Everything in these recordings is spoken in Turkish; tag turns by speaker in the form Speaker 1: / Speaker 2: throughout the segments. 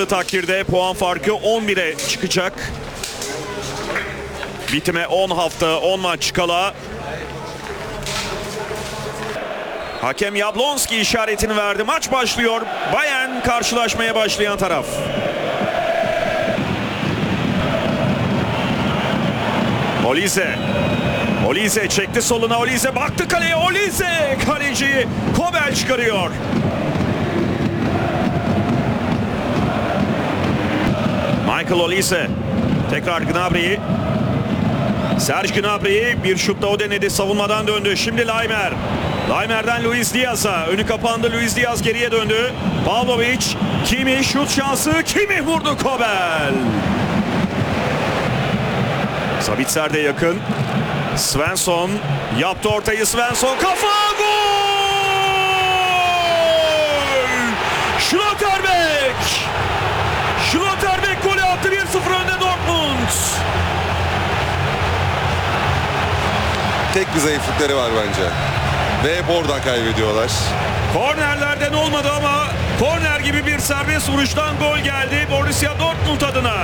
Speaker 1: kazandığı takdirde puan farkı 11'e çıkacak. Bitime 10 hafta, 10 maç kala. Hakem Yablonski işaretini verdi. Maç başlıyor. Bayern karşılaşmaya başlayan taraf. Olise. Olise çekti soluna. Olise baktı kaleye. Olise kaleciyi Kobel çıkarıyor. Michael Olise. Tekrar Gnabry. Serge Gnabry bir şutla o denedi. Savunmadan döndü. Şimdi Laimer. Laimer'den Luis Diaz'a. Önü kapandı. Luis Diaz geriye döndü. Pavlovic. Kimi şut şansı. Kimi vurdu Kobel. Sabitzer de yakın. Svensson yaptı ortayı. Svensson kafa gol! Schlotterbeck! Schlotterbeck golü attı. 1-0 önde Dortmund.
Speaker 2: Tek bir zayıflıkları var bence. Ve hep oradan kaybediyorlar.
Speaker 1: Kornerlerden olmadı ama korner gibi bir serbest vuruştan gol geldi Borussia Dortmund adına.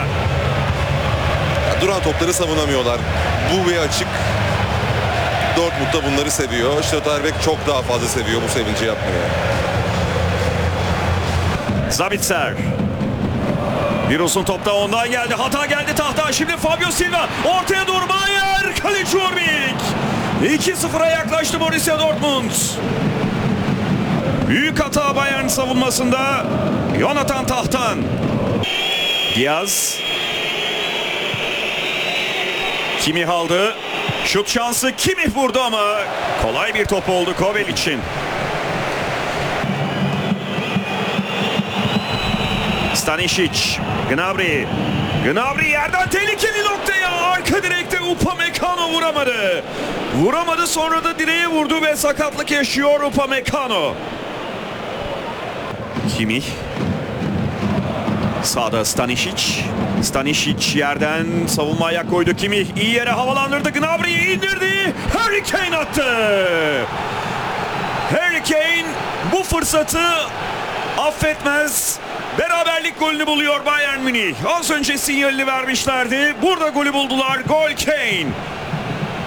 Speaker 2: Duran topları savunamıyorlar. Bu bir açık. Dortmund da bunları seviyor. Schlotterbeck çok daha fazla seviyor bu sevinci yapmıyor.
Speaker 1: Sabitzer. Bir uzun topta ondan geldi. Hata geldi tahta. Şimdi Fabio Silva. Ortaya doğru Mayer. Kaleci Urbik. 2-0'a yaklaştı Borussia Dortmund. Büyük hata Bayern savunmasında. Jonathan Tahtan. Diaz. Kimi aldı. Şut şansı Kimi vurdu ama kolay bir top oldu Kobel için. Stanisic. Gnabry. Gnabry yerden tehlikeli noktaya. Arka direkte Upamecano vuramadı. Vuramadı, sonra da direğe vurdu ve sakatlık yaşıyor Upamecano. Kimi. Sağda Stanisic. Stanisic yerden savunma ayak koydu. Kimi iyi yere havalandırdı. Gnabry'yi indirdi. Harry Kane attı. Harry Kane bu fırsatı affetmez. Beraberlik golünü buluyor Bayern Münih. Az önce sinyalini vermişlerdi. Burada golü buldular. Gol Kane.